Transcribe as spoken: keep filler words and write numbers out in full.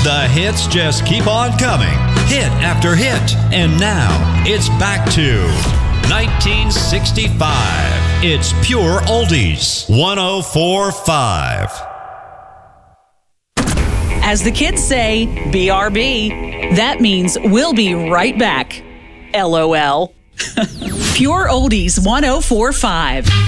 The hits just keep on coming, hit after hit. And now, it's back to nineteen sixty-five. It's Pure Oldies, one oh four point five. As the kids say, B R B. That means we'll be right back. LOL. Pure Oldies, one oh four point five.